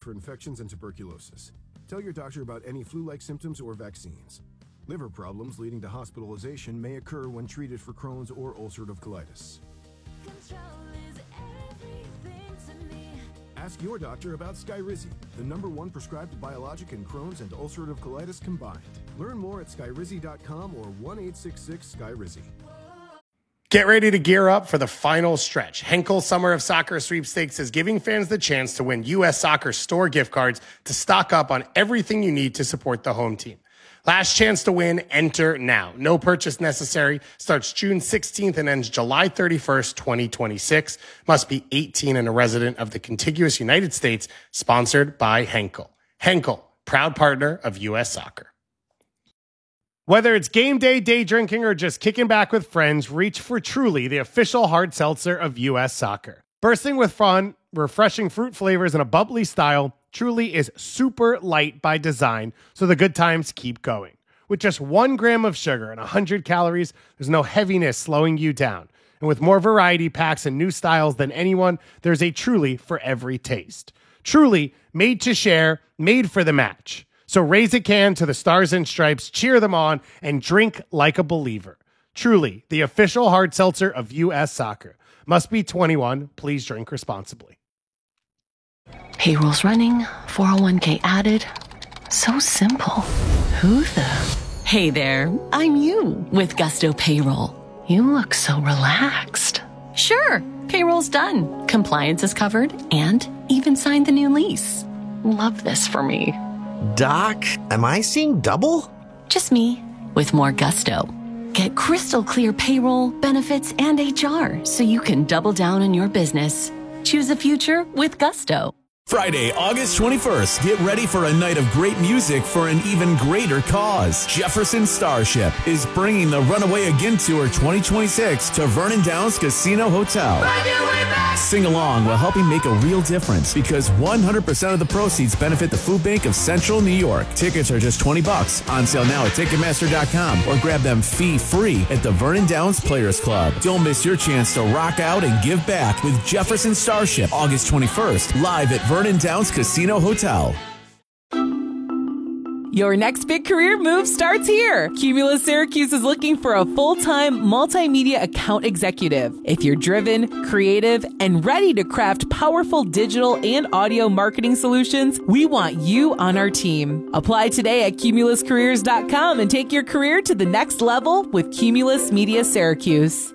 for infections and tuberculosis. Tell your doctor about any flu-like symptoms or vaccines. Liver problems leading to hospitalization may occur when treated for Crohn's or ulcerative colitis. Ask your doctor about Skyrizi, the #1 prescribed biologic in Crohn's and ulcerative colitis combined. Learn more at skyrizi.com or 1-866-SKYRIZI. Get ready to gear up for the final stretch. Henkel Summer of Soccer Sweepstakes is giving fans the chance to win U.S. Soccer store gift cards to stock up on everything you need to support the home team. Last chance to win, enter now. No purchase necessary. Starts June 16th and ends July 31st, 2026. Must be 18 and a resident of the contiguous United States. Sponsored by Henkel. Henkel, proud partner of U.S. Soccer. Whether it's game day, day drinking, or just kicking back with friends, reach for Truly, the official hard seltzer of U.S. Soccer. Bursting with fun, refreshing fruit flavors, and a bubbly style, Truly is super light by design, so the good times keep going. With just 1 gram of sugar and 100 calories, there's no heaviness slowing you down. And with more variety packs and new styles than anyone, there's a Truly for every taste. Truly, made to share, made for the match. So raise a can to the Stars and Stripes, cheer them on, and drink like a believer. Truly, the official hard seltzer of U.S. Soccer. Must be 21. Please drink responsibly. Payroll's running, 401k added. So simple. Who the? Hey there, I'm you with Gusto Payroll. You look so relaxed. Sure, payroll's done. Compliance is covered and even signed the new lease. Love this for me. Doc, am I seeing double? Just me with more gusto. Get crystal clear payroll, benefits, and HR so you can double down on your business. Choose a future with Gusto. Friday, August 21st, get ready for a night of great music for an even greater cause. Jefferson Starship is bringing the Runaway Again Tour 2026 to Vernon Downs Casino Hotel. Sing along while helping make a real difference because 100% of the proceeds benefit the Food Bank of Central New York. Tickets are just $20 on sale now at Ticketmaster.com or grab them fee-free at the Vernon Downs Players Club. Don't miss your chance to rock out and give back with Jefferson Starship, August 21st, live at Vernon Downs Casino Hotel. Your next big career move starts here. Cumulus Syracuse is looking for a full-time multimedia account executive. If you're driven, creative, and ready to craft powerful digital and audio marketing solutions, we want you on our team. Apply today at cumuluscareers.com and take your career to the next level with Cumulus Media Syracuse.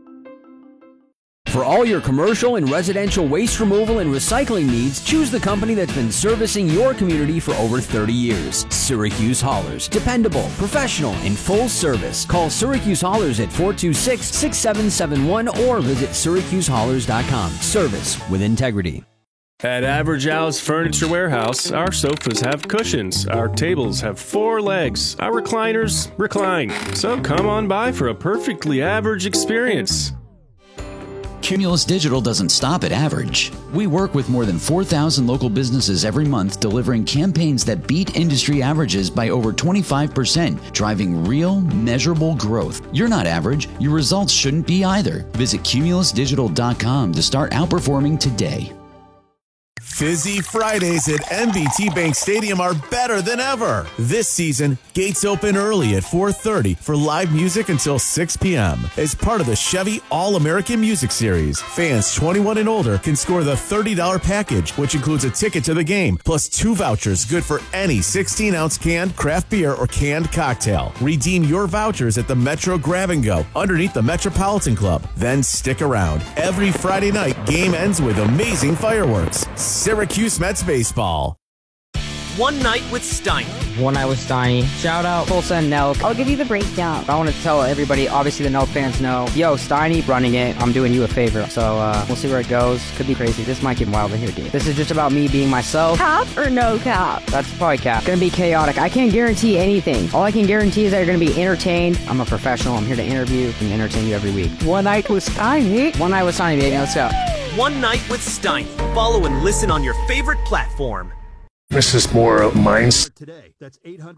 For all your commercial and residential waste removal and recycling needs, choose the company that's been servicing your community for over 30 years. Syracuse Haulers. Dependable, professional, and full service. Call Syracuse Haulers at 426-6771 or visit syracusehaulers.com. Service with integrity. At Average Al's Furniture Warehouse, our sofas have cushions, our tables have 4 legs, our recliners recline. So come on by for a perfectly average experience. Cumulus Digital doesn't stop at average. We work with more than 4,000 local businesses every month, delivering campaigns that beat industry averages by over 25%, driving real, measurable growth. You're not average. Your results shouldn't be either. Visit cumulusdigital.com to start outperforming today. Fizzy Fridays at MBT Bank Stadium are better than ever. This season, gates open early at 4:30 for live music until 6 p.m. As part of the Chevy All-American Music Series, fans 21 and older can score the $30 package, which includes a ticket to the game, plus 2 vouchers good for any 16-ounce canned craft beer or canned cocktail. Redeem your vouchers at the Metro Grab and Go underneath the Metropolitan Club. Then stick around. Every Friday night, game ends with amazing fireworks. Syracuse Mets baseball. One Night with Steiny. One Night with Steiny. Shout out Tulsa and Nelk. I'll give you the breakdown. I want to tell everybody, obviously the Nelk fans know, yo, Steiny running it. I'm doing you a favor. So we'll see where it goes. Could be crazy. This might get wild in here, dude. This is just about me being myself. Cap or no cap? That's probably cap. Gonna be chaotic. I can't guarantee anything. All I can guarantee is that you're gonna be entertained. I'm a professional. I'm here to interview and entertain you every week. One Night with Steiny. One Night with Steiny, baby. Let's go. One Night with Steiny. Follow and listen on your favorite platform. This is more of mine. Today, that's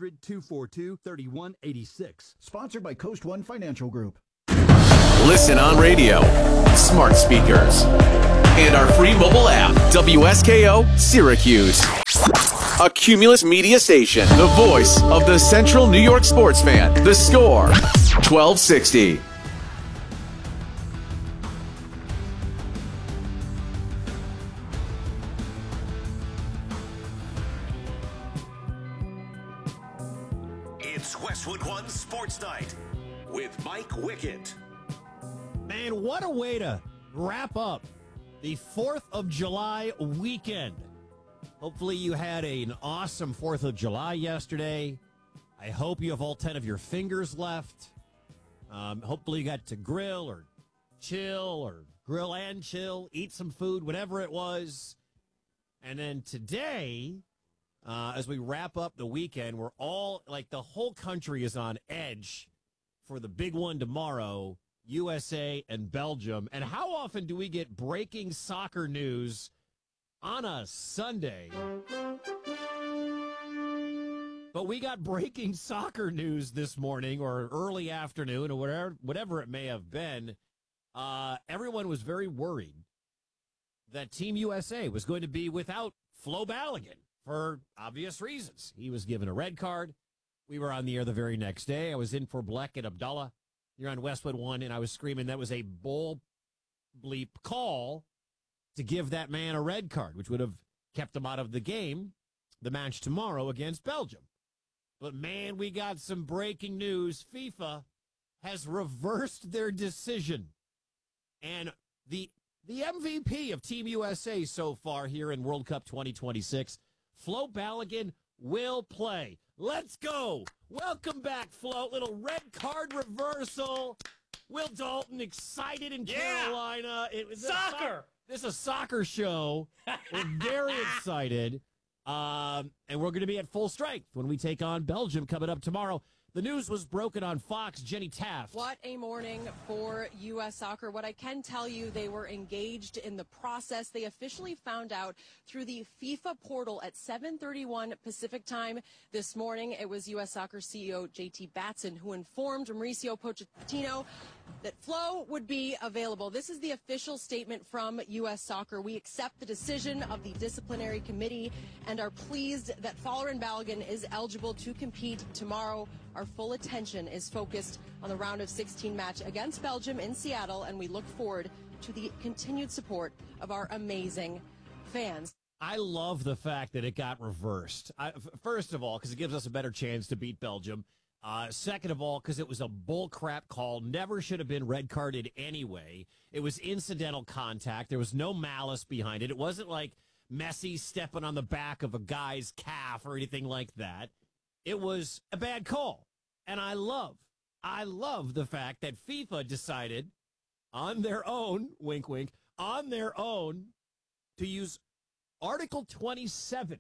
800-242-3186. Sponsored by Coast One Financial Group. Listen on radio, smart speakers, and our free mobile app, WSKO Syracuse. A Cumulus Media station, the voice of the Central New York sports fan. The Score, 1260. It's Westwood One Sports Night with Mike Wickett. Man, what a way to wrap up the 4th of July weekend. Hopefully you had an awesome 4th of July yesterday. I hope you have all 10 of your fingers left. Hopefully you got to grill or chill or grill and chill, eat some food, whatever it was. And then today, as we wrap up the weekend, we're all, like, the whole country is on edge for the big one tomorrow, USA and Belgium. And how often do we get breaking soccer news on a Sunday? But we got breaking soccer news this morning or early afternoon or whatever it may have been. Everyone was very worried that Team USA was going to be without Flo Balogun for obvious reasons. He was given a red card. We were on the air the very next day. I was in for Bleck and Abdullah. You're on Westwood One, and I was screaming that was a bull bleep call to give that man a red card, which would have kept him out of the game, the match tomorrow against Belgium. But, man, we got some breaking news. FIFA has reversed their decision. And the MVP of Team USA so far here in World Cup 2026, Flo Balogun, will play. Let's go. Welcome back, Flo. Little red card reversal. Will Dalton excited in Carolina. It was soccer. This is a soccer show. We're very excited. And we're going to be at full strength when we take on Belgium coming up tomorrow. The news was broken on Fox. Jenny Taft. What a morning for U.S. soccer. What I can tell you, they were engaged in the process. They officially found out through the FIFA portal at 7:31 Pacific time this morning. It was U.S. soccer CEO J.T. Batson who informed Mauricio Pochettino that Flo would be available. This is the official statement from U.S. Soccer. We accept the decision of the disciplinary committee and are pleased that Folarin Balogun is eligible to compete tomorrow. Our full attention is focused on the round of 16 match against Belgium in Seattle, and we look forward to the continued support of our amazing fans. I love the fact that it got reversed. First of all, because it gives us a better chance to beat Belgium. Second of all, because it was a bullcrap call, never should have been red carded anyway. It was incidental contact. There was no malice behind it. It wasn't like Messi stepping on the back of a guy's calf or anything like that. It was a bad call. And I love the fact that FIFA decided on their own, wink, wink, on their own to use Article 27.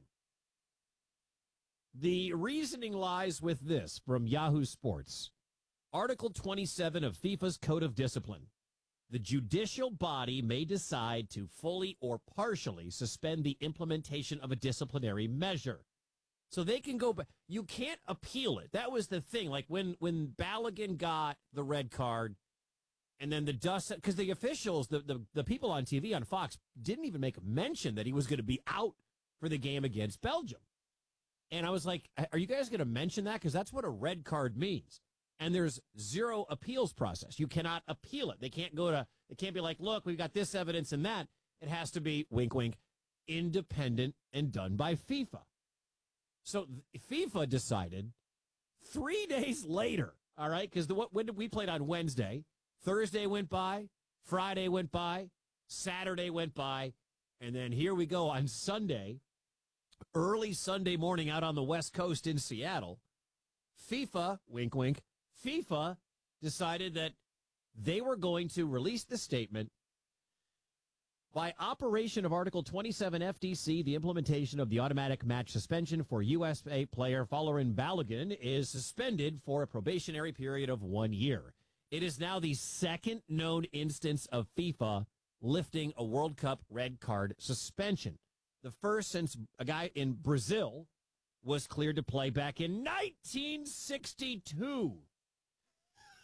The reasoning lies with this from Yahoo Sports. Article 27 of FIFA's Code of Discipline. The judicial body may decide to fully or partially suspend the implementation of a disciplinary measure. So they can go back. You can't appeal it. That was the thing. Like when Balogun got the red card and then the dust, because the officials, the people on TV on Fox didn't even make a mention that he was going to be out for the game against Belgium. And I was like, are you guys going to mention that? Because that's what a red card means. And there's zero appeals process. You cannot appeal it. They can't be like, look, we've got this evidence and that. It has to be, wink, wink, independent and done by FIFA. So FIFA decided 3 days later, all right, because when did we played on Wednesday? Thursday went by, Friday went by, Saturday went by, and then here we go on Sunday, early Sunday morning out on the West Coast in Seattle. FIFA, wink, wink, FIFA decided that they were going to release the statement. By operation of Article 27 FDC, the implementation of the automatic match suspension for USA player Folarin Balogun is suspended for a probationary period of 1 year. It is now the second known instance of FIFA lifting a World Cup red card suspension. The first since a guy in Brazil was cleared to play back in 1962.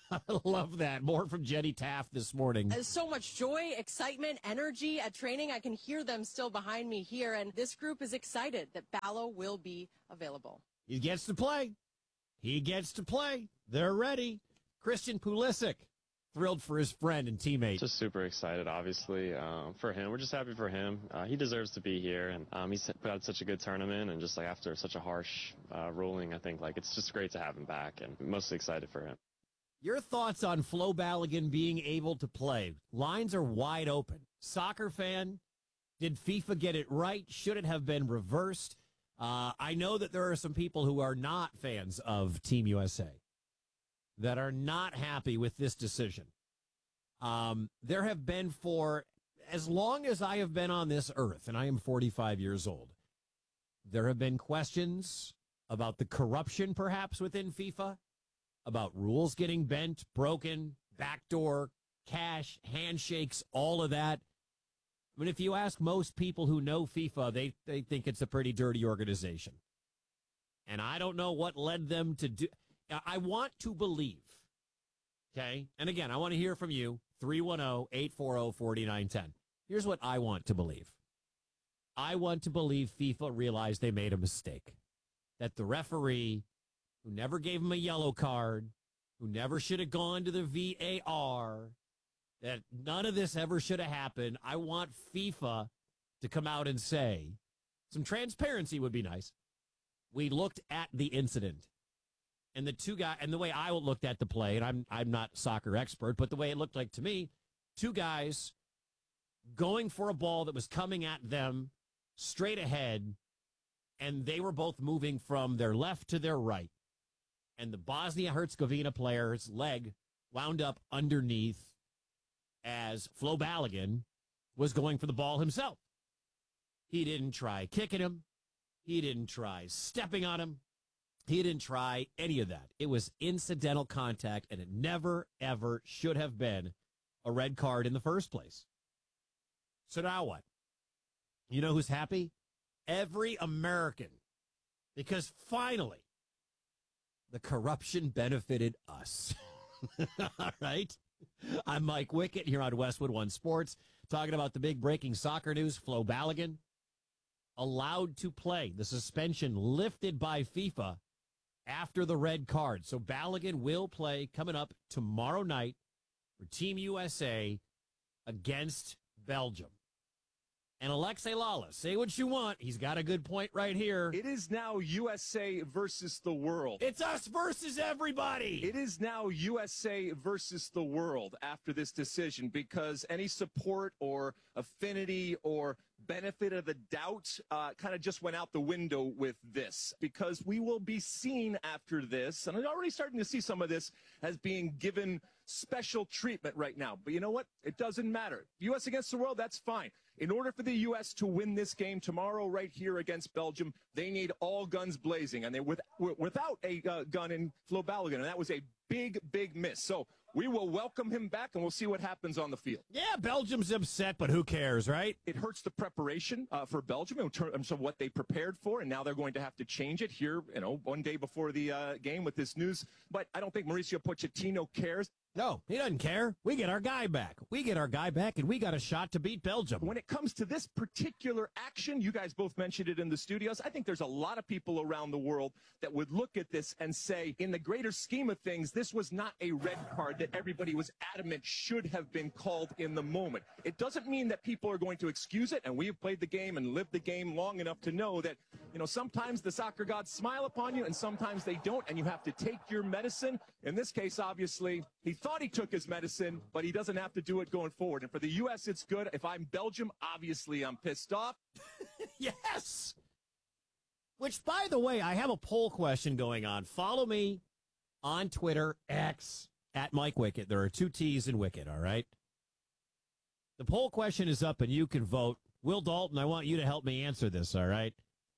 I love that. More from Jenny Taft this morning. There's so much joy, excitement, energy at training. I can hear them still behind me here, and this group is excited that Ballo will be available. He gets to play. He gets to play. They're ready. Christian Pulisic, thrilled for his friend and teammate. Just super excited, obviously, for him. We're just happy for him. He deserves to be here, and he's put out such a good tournament, and just like after such a harsh ruling, I think like it's just great to have him back, and I'm mostly excited for him. Your thoughts on Flo Balogun being able to play? Lines are wide open. Soccer fan, did FIFA get it right? Should it have been reversed? I know that there are some people who are not fans of Team USA that are not happy with this decision. There have been, for as long as I have been on this earth, and I am 45 years old, there have been questions about the corruption perhaps within FIFA, about rules getting bent, broken, backdoor, cash, handshakes, all of that. I mean, if you ask most people who know FIFA, they think it's a pretty dirty organization. And I don't know what led them to do. I want to believe, okay? And again, I want to hear from you, 310-840-4910. Here's what I want to believe. I want to believe FIFA realized they made a mistake, that the referee who never gave him a yellow card, who never should have gone to the VAR, that none of this ever should have happened. I want FIFA to come out and say, some transparency would be nice. We looked at the incident, and the two guys, and the way I looked at the play, and I'm not a soccer expert, but the way it looked like to me, two guys going for a ball that was coming at them straight ahead, and they were both moving from their left to their right. And the Bosnia-Herzegovina player's leg wound up underneath as Flo Balogun was going for the ball himself. He didn't try kicking him. He didn't try stepping on him. He didn't try any of that. It was incidental contact, and it never, ever should have been a red card in the first place. So now what? You know who's happy? Every American. Because finally, the corruption benefited us. All right? I'm Mike Wickett here on Westwood One Sports, talking about the big breaking soccer news. Flo Balogun allowed to play. The suspension lifted by FIFA after the red card. So Balogun will play coming up tomorrow night for Team USA against Belgium. And Alexei Lalas, say what you want. He's got a good point right here. It is now USA versus the world. It's us versus everybody. It is now USA versus the world after this decision, because any support or affinity or benefit of the doubt kind of just went out the window with this, because we will be seen after this, and I'm already starting to see some of this as being given special treatment right now. But you know what? It doesn't matter. U.S. against the world, that's fine. In order for the U.S. to win this game tomorrow right here against Belgium, they need all guns blazing, and they without a gun in Flo Balogun, and that was a big, big miss. So we will welcome him back, and we'll see what happens on the field. Yeah, Belgium's upset, but who cares, right? It hurts the preparation for Belgium in terms of what they prepared for, and now they're going to have to change it here, one day before the game with this news. But I don't think Mauricio Pochettino cares. No, he doesn't care. We get our guy back. We get our guy back, and we got a shot to beat Belgium. When it comes to this particular action, you guys both mentioned it in the studios, I think there's a lot of people around the world that would look at this and say, in the greater scheme of things, this was not a red card that everybody was adamant should have been called in the moment. It doesn't mean that people are going to excuse it, and we have played the game and lived the game long enough to know that, sometimes the soccer gods smile upon you, and sometimes they don't, and you have to take your medicine. In this case, obviously, he thought he took his medicine, but he doesn't have to do it going forward. And for the U.S., it's good. If I'm Belgium, obviously I'm pissed off. Yes! Which, by the way, I have a poll question going on. Follow me on Twitter, X, at Mike Wickett. There are two T's in Wickett, all right? The poll question is up, and you can vote. Will Dalton, I want you to help me answer this, all right?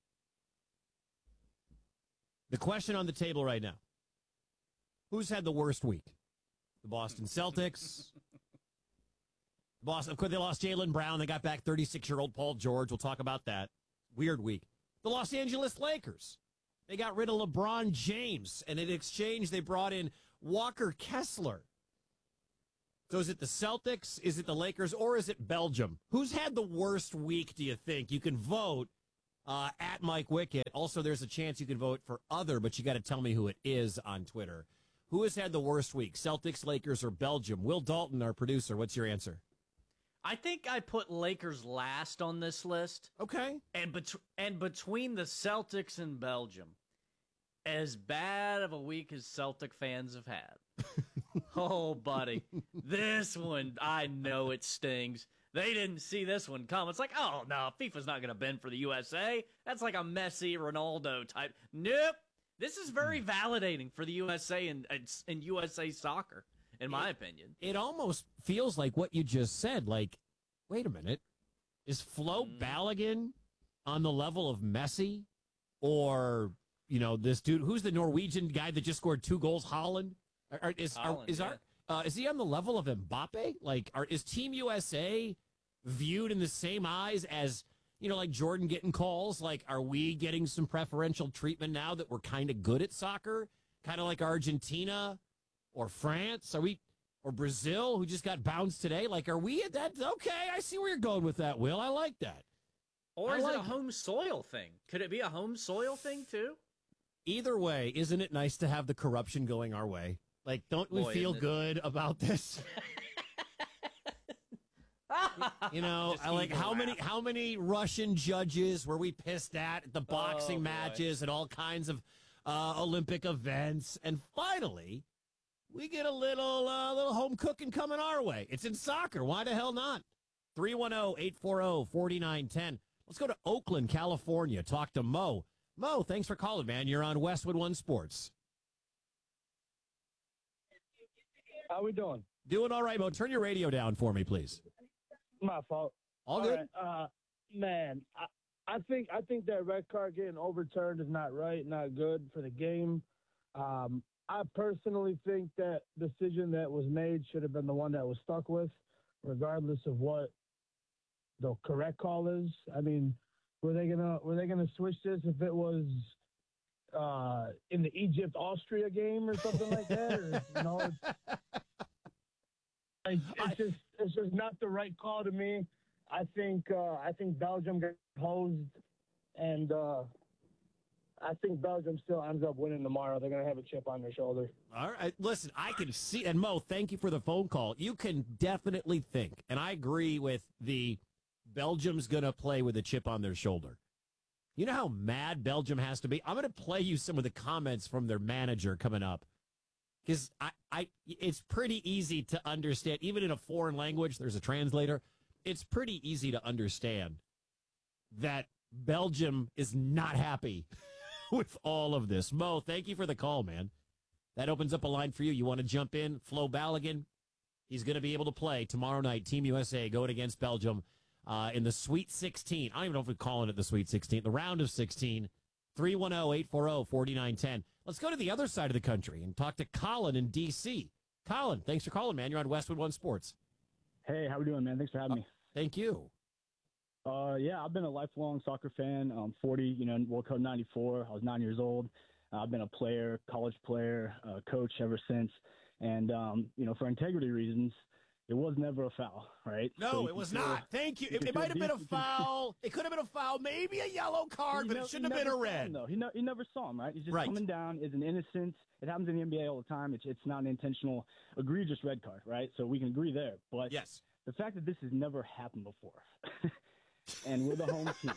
The question on the table right now. Who's had the worst week? The Boston Celtics. Of course, they lost Jaylen Brown. They got back 36-year-old Paul George. We'll talk about that. Weird week. The Los Angeles Lakers. They got rid of LeBron James, and in exchange, they brought in Walker Kessler. So is it the Celtics, is it the Lakers, or is it Belgium? Who's had the worst week, do you think? You can vote at Mike Wickett. Also, there's a chance you can vote for other, but you got to tell me who it is on Twitter. Who has had the worst week, Celtics, Lakers, or Belgium? Will Dalton, our producer, what's your answer? I think I put Lakers last on this list. Okay. And between the Celtics and Belgium, as bad of a week as Celtic fans have had. Oh, buddy. This one, I know it stings. They didn't see this one come. It's like, oh, no, FIFA's not going to bend for the USA. That's like a Messi, Ronaldo type. Nope. This is very validating for the USA and USA soccer, in my opinion. It almost feels like what you just said. Like, wait a minute. Is Flo Balogun on the level of Messi? Or, you know, this dude, who's the Norwegian guy that just scored 2 goals, Holland? Is he on the level of Mbappe? Like, is Team USA viewed in the same eyes as, you know, like Jordan getting calls? Like, are we getting some preferential treatment now that we're kind of good at soccer? Kind of like Argentina or France? Are we, or Brazil, who just got bounced today? Like, are we at that? Okay, I see where you're going with that, Will. I like that. Or is it a home soil thing? Could it be a home soil thing, too? Either way, isn't it nice to have the corruption going our way? Like, don't we feel good about this? You know, I like how many Russian judges were we pissed at the boxing matches and all kinds of Olympic events, and finally we get a little home cooking coming our way. It's in soccer. Why the hell not? 310-840-4910. Let's go to Oakland, California. Talk to Mo. Mo, thanks for calling, man. You're on Westwood One Sports. How we doing? Doing all right, Mo. Turn your radio down for me, please. My fault. All good. Right. Man, I think that red card getting overturned is not right, not good for the game. I personally think that decision that was made should have been the one that was stuck with, regardless of what the correct call is. I mean, were they gonna switch this if it was in the Egypt-Austria game or something like that? Or, you know, it's just not the right call to me. I think Belgium got hosed, and I think Belgium still ends up winning tomorrow. They're going to have a chip on their shoulder. All right. Listen, I can see, and Mo, thank you for the phone call. You can definitely think, and I agree with the Belgium's going to play with a chip on their shoulder. You know how mad Belgium has to be? I'm going to play you some of the comments from their manager coming up. Because it's pretty easy to understand, even in a foreign language, there's a translator. It's pretty easy to understand that Belgium is not happy with all of this. Mo, thank you for the call, man. That opens up a line for you. You want to jump in? Flo Balogun, he's going to be able to play tomorrow night. Team USA going against Belgium in the Sweet 16. I don't even know if we're calling it the Sweet 16. The round of 16. 310-840-4910. Let's go to the other side of the country and talk to Colin in D.C. Colin, thanks for calling, man. You're on Westwood One Sports. Hey, how we doing, man? Thanks for having me. Thank you. Yeah, I've been a lifelong soccer fan. 40, World Cup 94. I was 9 years old. I've been a player, college player, coach ever since. And, for integrity reasons, it was never a foul, right? No, so it was not. Thank you. It might have been a foul. It could have been a foul, maybe a yellow card, but it shouldn't have been a red. No, he never saw him, right? He's just coming down. It's an innocent. It happens in the NBA all the time. It's not an intentional, egregious red card, right? So we can agree there. But yes, the fact that this has never happened before, and we're the home team.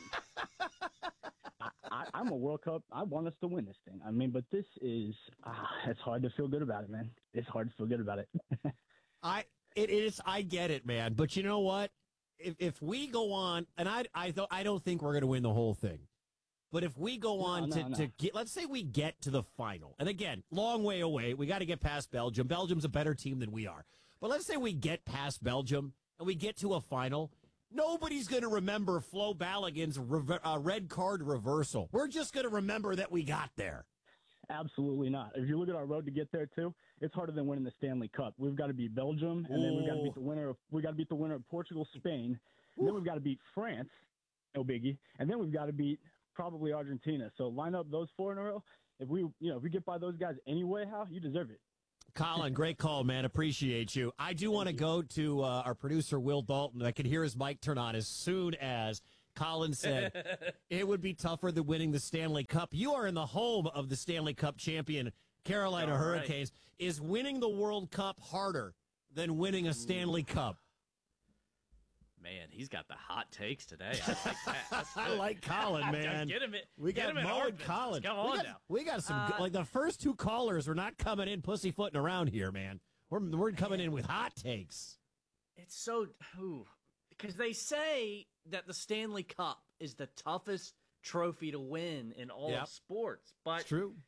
I'm a World Cup. I want us to win this thing. I mean, but this is, it's hard to feel good about it, man. It's hard to feel good about it. It is. I get it, man. But you know what? If we go on, and I don't think we're going to win the whole thing. But if we go on to get, let's say we get to the final, and again, long way away. We got to get past Belgium. Belgium's a better team than we are. But let's say we get past Belgium and we get to a final. Nobody's going to remember Flo Balogun's red card reversal. We're just going to remember that we got there. Absolutely not. If you look at our road to get there too, it's harder than winning the Stanley Cup. We've got to beat Belgium, and then we've got to beat the winner of Portugal, Spain, and then we've got to beat France, no biggie, and then we've got to beat probably Argentina. So line up those 4 in a row. If we get by those guys anyway, you deserve it. Colin, great call, man. Appreciate you. I do want to go to our producer, Will Dalton. I could hear his mic turn on as soon as Colin said it would be tougher than winning the Stanley Cup. You are in the home of the Stanley Cup champion, Carolina Hurricanes. Is winning the World Cup harder than winning a Stanley Cup? Man, he's got the hot takes today. I like that. I like Colin, man. Get him in. We got Mo and Colin. Come on now. We got some, like the first two callers are not coming in pussyfooting around here, man. We're coming in with hot takes. It's so, because they say that the Stanley Cup is the toughest trophy to win in all of sports. But it's true.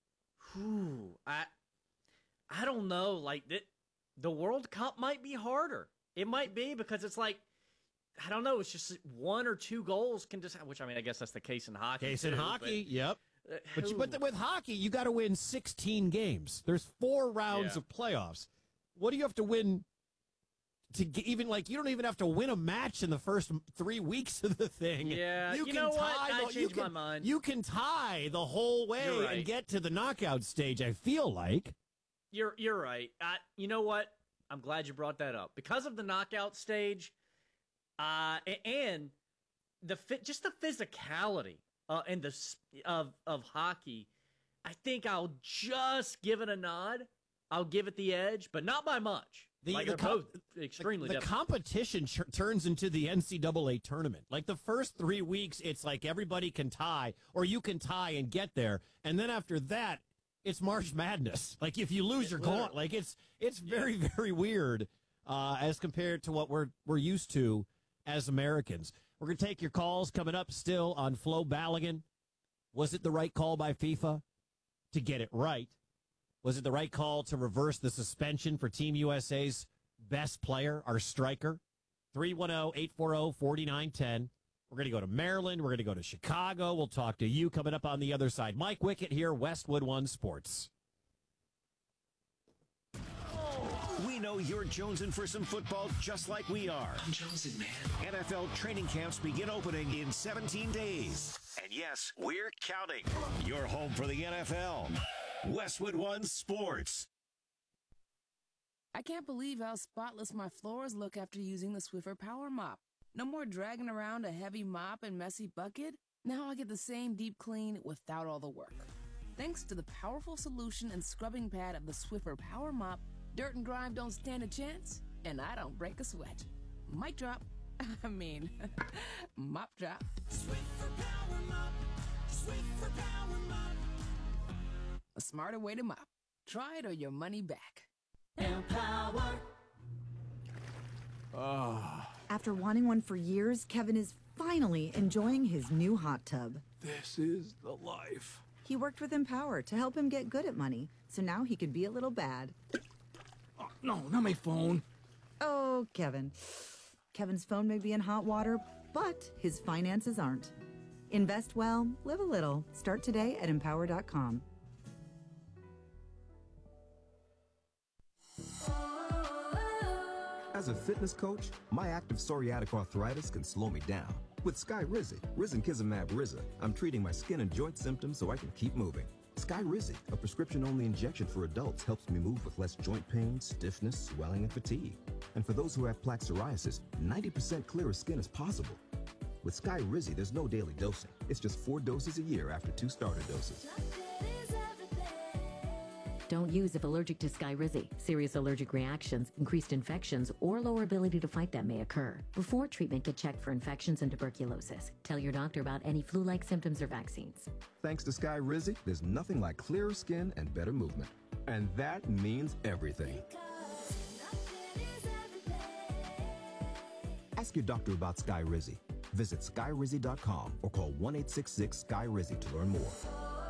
I don't know. Like, the World Cup might be harder. It might be because it's like, I don't know. It's just one or two goals can decide. Which, I mean, I guess that's the case in hockey. Yep. But with hockey, you got to win 16 games. There's 4 rounds of playoffs. What do you have to win to get even, like, you don't even have to win a match in the first 3 weeks of the thing. Yeah, you know what? I changed my mind. You can tie the whole way and get to the knockout stage, I feel like. You're right. You know what? I'm glad you brought that up. Because of the knockout stage, and just the physicality and of hockey, I think I'll just give it a nod. I'll give it the edge, but not by much. They're both extremely the competition turns into the NCAA tournament. Like the first 3 weeks, it's like everybody can tie, or you can tie and get there, and then after that, it's March Madness. Like if you lose, you're gone. Like it's very, very weird as compared to what we're used to as Americans. We're going to take your calls coming up still on Flo Balogun. Was it the right call by FIFA to get it right? Was it the right call to reverse the suspension for Team USA's best player, our striker? 310-840-4910. We're going to go to Maryland. We're going to go to Chicago. We'll talk to you coming up on the other side. Mike Wickett here, Westwood One Sports. We know you're jonesing for some football just like we are. I'm jonesing, man. NFL training camps begin opening in 17 days. And yes, we're counting. You're home for the NFL. Westwood One Sports. I can't believe how spotless my floors look after using the Swiffer Power Mop. No more dragging around a heavy mop and messy bucket. Now I get the same deep clean without all the work. Thanks to the powerful solution and scrubbing pad of the Swiffer Power Mop, dirt and grime don't stand a chance, and I don't break a sweat. Mic drop. Mop drop. Swiffer Power Mop. Swiffer Power Mop. A smarter way to mop. Try it or your money back. Empower. After wanting one for years, Kevin is finally enjoying his new hot tub. This is the life. He worked with Empower to help him get good at money, so now he can be a little bad. Oh, no, not my phone. Oh, Kevin. Kevin's phone may be in hot water, but his finances aren't. Invest well, live a little. Start today at Empower.com. As a fitness coach, my active psoriatic arthritis can slow me down. With Skyrizi, Risankizumab Riza, I'm treating my skin and joint symptoms so I can keep moving. Skyrizi, a prescription-only injection for adults, helps me move with less joint pain, stiffness, swelling, and fatigue. And for those who have plaque psoriasis, 90% clearer skin is possible. With Skyrizi, there's no daily dosing. It's just 4 doses a year after 2 starter doses. Don't use if allergic to Skyrizi. Serious allergic reactions, increased infections, or lower ability to fight them may occur. Before treatment, get checked for infections and tuberculosis. Tell your doctor about any flu-like symptoms or vaccines. Thanks to Skyrizi, there's nothing like clearer skin and better movement. And that means everything. Ask your doctor about Skyrizi. Visit Skyrizi.com or call 1-866-SKY-RIZI to learn more.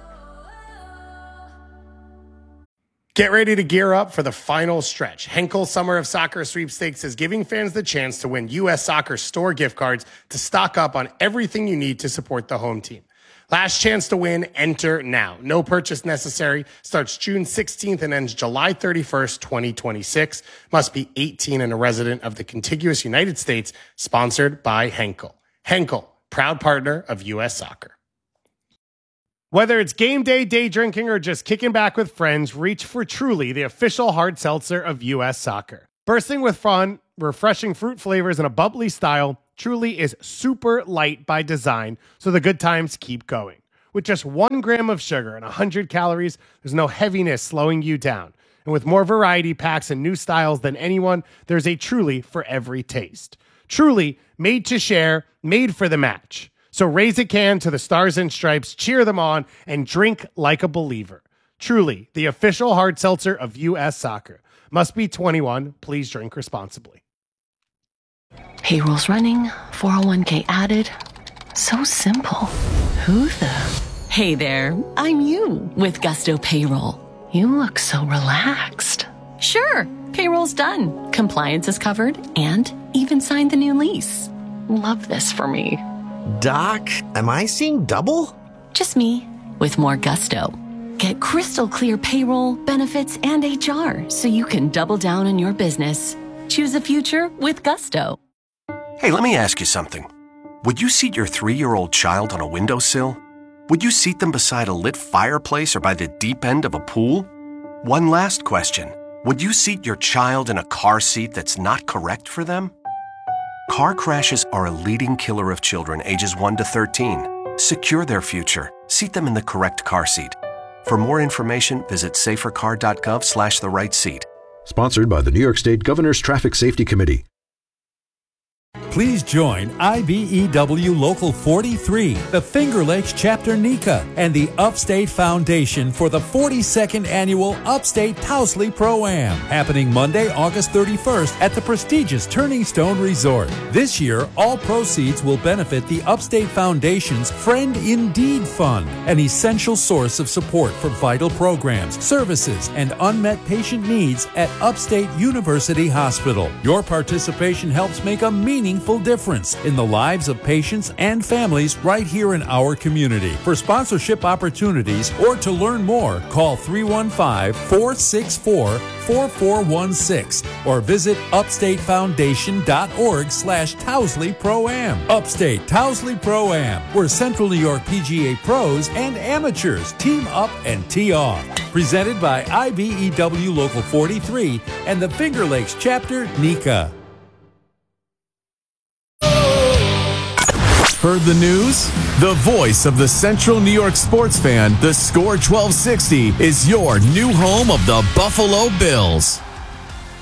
Get ready to gear up for the final stretch. Henkel Summer of Soccer Sweepstakes is giving fans the chance to win U.S. Soccer store gift cards to stock up on everything you need to support the home team. Last chance to win, enter now. No purchase necessary. Starts June 16th and ends July 31st, 2026. Must be 18 and a resident of the contiguous United States. Sponsored by Henkel. Henkel, proud partner of U.S. Soccer. Whether it's game day, day drinking, or just kicking back with friends, reach for Truly, the official hard seltzer of U.S. Soccer. Bursting with fun, refreshing fruit flavors, and a bubbly style, Truly is super light by design, so the good times keep going. With just 1 gram of sugar and 100 calories, there's no heaviness slowing you down. And with more variety packs and new styles than anyone, there's a Truly for every taste. Truly, made to share, made for the match. So raise a can to the Stars and Stripes, cheer them on, and drink like a believer. Truly, the official hard seltzer of U.S. Soccer. Must be 21. Please drink responsibly. Payroll's running, 401k added. So simple. Who the? Hey there, I'm you with Gusto Payroll. You look so relaxed. Sure, payroll's done. Compliance is covered and even signed the new lease. Love this for me. Doc, am I seeing double? Just me, with more gusto. Get crystal clear payroll, benefits, and HR so you can double down on your business. Choose a future with Gusto. Hey, let me ask you something. Would you seat your 3-year-old child on a windowsill? Would you seat them beside a lit fireplace or by the deep end of a pool? One last question. Would you seat your child in a car seat that's not correct for them? Car crashes are a leading killer of children ages 1 to 13. Secure their future. Seat them in the correct car seat. For more information, visit safercar.gov/the-right-seat. Sponsored by the New York State Governor's Traffic Safety Committee. Please join IBEW Local 43, the Finger Lakes Chapter NECA, and the Upstate Foundation for the 42nd Annual Upstate Tousley Pro-Am, happening Monday, August 31st at the prestigious Turning Stone Resort. This year, all proceeds will benefit the Upstate Foundation's Friend Indeed Fund, an essential source of support for vital programs, services, and unmet patient needs at Upstate University Hospital. Your participation helps make a meaningful difference in the lives of patients and families right here in our community. For sponsorship opportunities or to learn more, call 315-464-4416 or visit upstatefoundation.org/Tousley Pro-Am. Upstate Tousley Pro-Am, where Central New York PGA pros and amateurs team up and tee off. Presented by IBEW Local 43 and the Finger Lakes Chapter NECA. Heard the news? The voice of the Central New York sports fan, the Score 1260, is your new home of the Buffalo Bills.